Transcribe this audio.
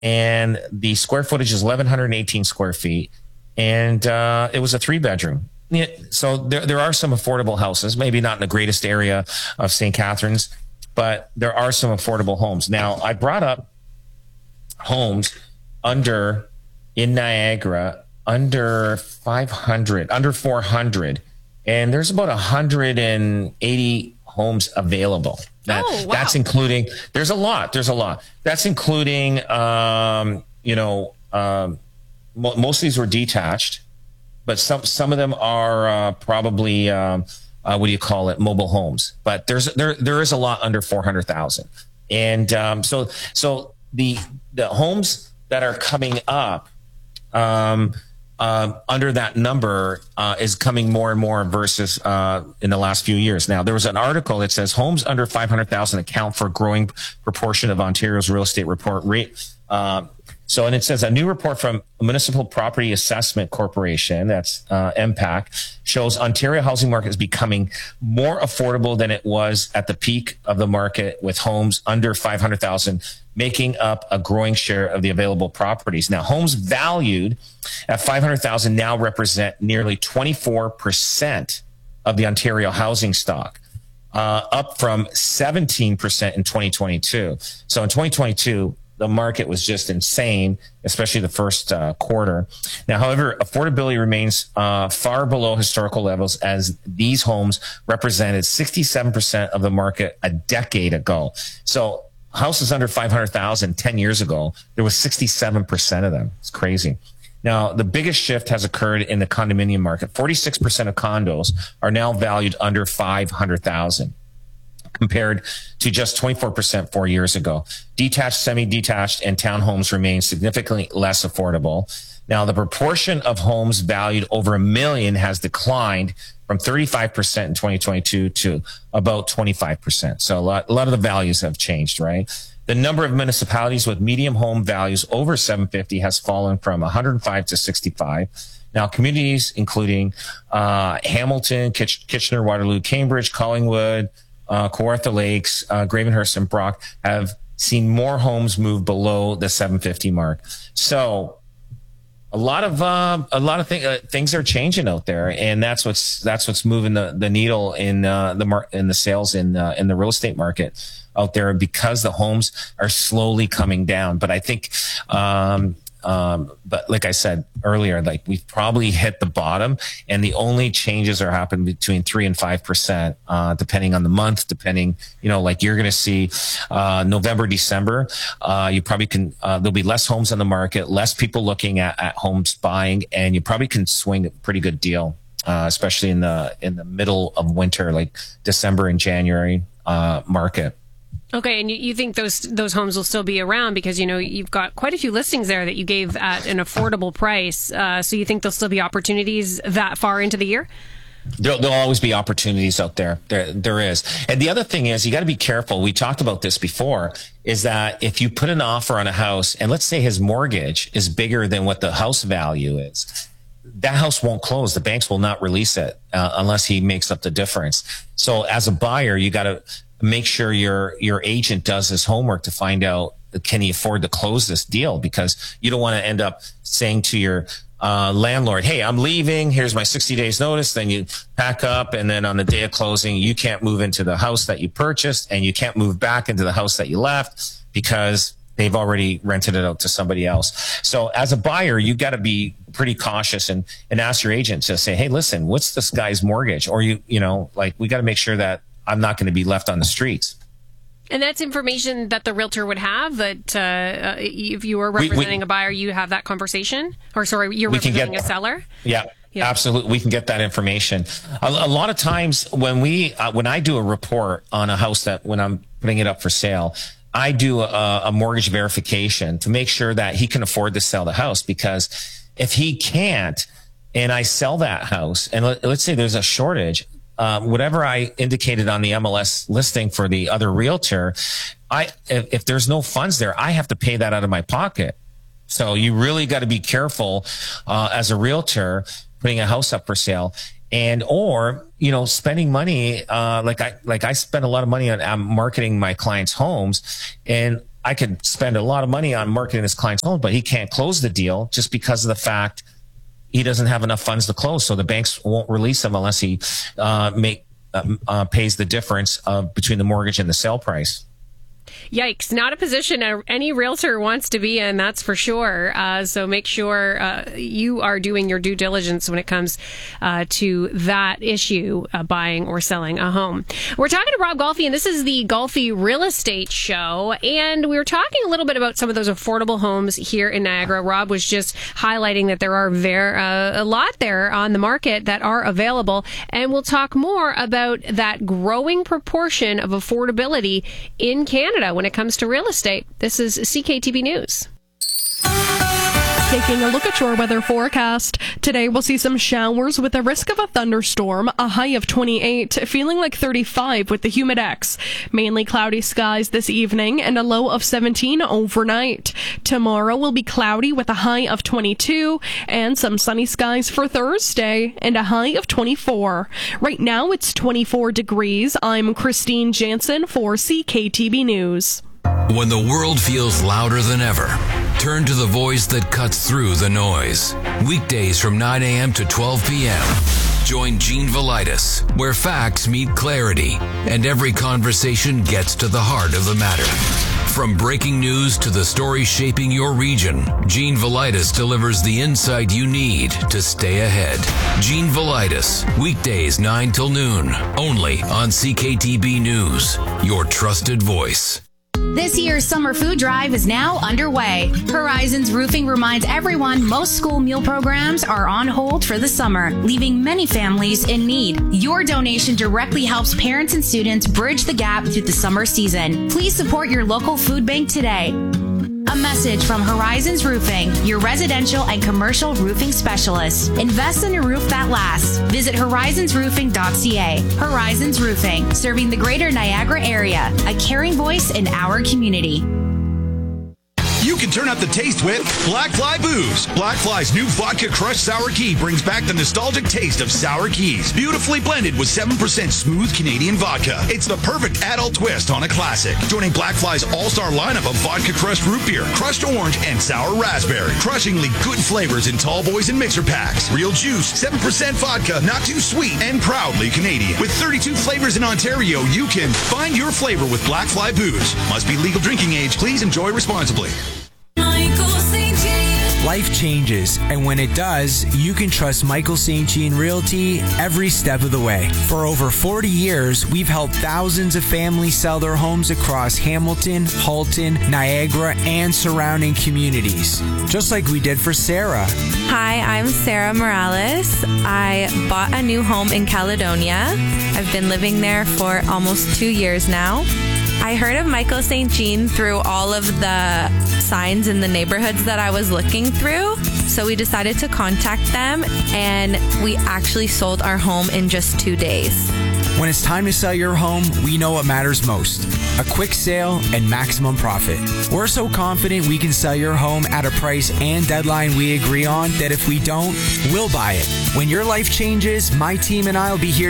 and the square footage is 1,118 square feet, and it was a 3-bedroom. Yeah, so there are some affordable houses, maybe not in the greatest area of St. Catharines, but there are some affordable homes. Now, I brought up homes in Niagara, under 500, under 400, and there's about 180 homes available. That's including, there's a lot. That's including, most of these were detached, but some of them are probably, mobile homes. But there is a lot under 400,000. And so the homes that are coming up under that number is coming more and more versus in the last few years. Now, there was an article that says homes under 500,000 account for a growing proportion of Ontario's real estate report rate. And it says a new report from Municipal Property Assessment Corporation, that's MPAC, shows Ontario housing market is becoming more affordable than it was at the peak of the market, with homes under 500,000 making up a growing share of the available properties. Now, homes valued at 500,000 now represent nearly 24% of the Ontario housing stock, up from 17% in 2022. So in 2022, the market was just insane, especially the first quarter. Now, however, affordability remains far below historical levels, as these homes represented 67% of the market a decade ago. So houses under 500,000 10 years ago, there was 67% of them. It's crazy. Now, the biggest shift has occurred in the condominium market. 46% of condos are now valued under 500,000. Compared to just 24% 4 years ago. Detached, semi-detached, and townhomes remain significantly less affordable. Now, the proportion of homes valued over $1 million has declined from 35% in 2022 to about 25%. So a lot of the values have changed, right? The number of municipalities with medium home values over 750 has fallen from 105 to 65. Now, communities including Hamilton, Kitchener, Waterloo, Cambridge, Collingwood, Kawartha Lakes, Gravenhurst, and Brock have seen more homes move below the 750 mark. So a lot of things are changing out there, and that's what's moving the needle in the sales in the real estate market out there, because the homes are slowly coming down. But I think, but like I said earlier, like we've probably hit the bottom, and the only changes are happening between 3 and 5%, depending on the month, like you're going to see, November, December, you probably can, there'll be less homes on the market, less people looking at homes buying, and you probably can swing a pretty good deal, especially in the middle of winter, like December and January, market. Okay, and you think those homes will still be around because, you've got quite a few listings there that you gave at an affordable price. So you think there'll still be opportunities that far into the year? There'll always be opportunities out there. There is. And the other thing is, you got to be careful. We talked about this before, is that if you put an offer on a house, and let's say his mortgage is bigger than what the house value is, that house won't close. The banks will not release it unless he makes up the difference. So as a buyer, you got to make sure your agent does his homework to find out, can he afford to close this deal? Because you don't want to end up saying to your landlord, hey, I'm leaving, here's my 60 days notice. Then you pack up, and then on the day of closing, you can't move into the house that you purchased, and you can't move back into the house that you left because they've already rented it out to somebody else. So as a buyer, you got to be pretty cautious and ask your agent to say, hey, listen, what's this guy's mortgage? Or we got to make sure that I'm not going to be left on the streets. And that's information that the realtor would have, that if you were representing a buyer, you have that conversation? Or sorry, you're representing a seller? Yeah, absolutely. We can get that information. A lot of times when I do a report on a house, that when I'm putting it up for sale, I do a mortgage verification to make sure that he can afford to sell the house. Because if he can't, and I sell that house, and let's say there's a shortage, whatever I indicated on the MLS listing for the other realtor, if there's no funds there, I have to pay that out of my pocket. So you really got to be careful as a realtor putting a house up for sale, or spending money like I spend a lot of money on marketing my clients' homes, and I could spend a lot of money on marketing this client's home, but he can't close the deal just because of the fact he doesn't have enough funds to close. So the banks won't release him unless he pays the difference between the mortgage and the sale price. Yikes. Not a position any realtor wants to be in, that's for sure. So make sure you are doing your due diligence when it comes to that issue, buying or selling a home. We're talking to Rob Golfi, and this is the Golfi Real Estate Show. And we were talking a little bit about some of those affordable homes here in Niagara. Rob was just highlighting that there are a lot there on the market that are available. And we'll talk more about that growing proportion of affordability in Canada when it comes to real estate. This is CKTB News. Taking a look at your weather forecast. Today we'll see some showers with a risk of a thunderstorm, a high of 28, feeling like 35 with the humidex. Mainly cloudy skies this evening and a low of 17 overnight. Tomorrow will be cloudy with a high of 22 and some sunny skies for Thursday and a high of 24. Right now it's 24 degrees. I'm Christine Jansen for CKTB News. When the world feels louder than ever, turn to the voice that cuts through the noise. Weekdays from 9 a.m. to 12 p.m. Join Gene Velitis, where facts meet clarity and every conversation gets to the heart of the matter. From breaking news to the story shaping your region, Gene Velitis delivers the insight you need to stay ahead. Gene Velitis, weekdays 9 till noon, only on CKTB News, your trusted voice. This year's summer food drive is now underway. Horizons Roofing reminds everyone most school meal programs are on hold for the summer, leaving many families in need. Your donation directly helps parents and students bridge the gap through the summer season. Please support your local food bank today. A message from Horizons Roofing, your residential and commercial roofing specialist. Invest in a roof that lasts. Visit horizonsroofing.ca. Horizons Roofing, serving the greater Niagara area, a caring voice in our community. You can turn up the taste with Black Fly Booze. Black Fly's new vodka crushed sour key brings back the nostalgic taste of sour keys. Beautifully blended with 7% smooth Canadian vodka. It's the perfect adult twist on a classic. Joining Black Fly's all-star lineup of vodka crushed root beer, crushed orange, and sour raspberry. Crushingly good flavors in tall boys and mixer packs. Real juice, 7% vodka, not too sweet, and proudly Canadian. With 32 flavors in Ontario, you can find your flavor with Black Fly Booze. Must be legal drinking age. Please enjoy responsibly. Life changes, and when it does, you can trust Michael St. Jean Realty every step of the way. For over 40 years, we've helped thousands of families sell their homes across Hamilton, Halton, Niagara, and surrounding communities. Just like we did for Sarah. Hi, I'm Sarah Morales. I bought a new home in Caledonia. I've been living there for almost 2 years now. I heard of Michael St. Jean through all of the signs in the neighborhoods that I was looking through. So we decided to contact them, and we actually sold our home in just 2 days. When it's time to sell your home, we know what matters most. A quick sale and maximum profit. We're so confident we can sell your home at a price and deadline we agree on that if we don't, we'll buy it. When your life changes, my team and I will be here